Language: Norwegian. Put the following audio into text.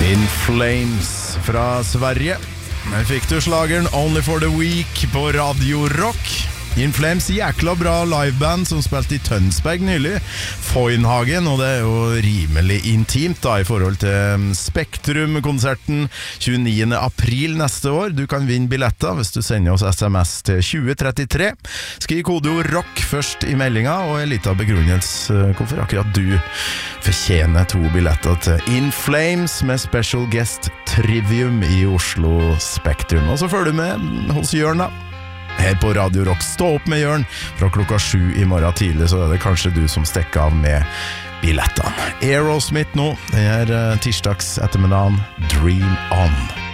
In Flames fra Sverige. Her fikk du slageren Only for the Week på Radio Rock. In Flames, jækla bra liveband som spilte i Tønsberg nylig, Foynhagen, og det jo rimelig intimt da, i forhold til Spektrum-konserten 29. april neste år. Du kan vinne billetter hvis du sender oss SMS til 2033. Skriv kodeord ROCK først i meldinga, og en liten begrunnelse hvorfor akkurat du fortjener 2 billetter til In Flames med special guest Trivium i Oslo Spektrum. Og så følger du med hos Jørn da. Her på Radio Rock. Stå opp med Jørn fra klokka 7 i morgen tidlig, så det kanskje du som stikker av med billettene. Aerosmith nå, det tirsdags ettermiddagen, Dream On.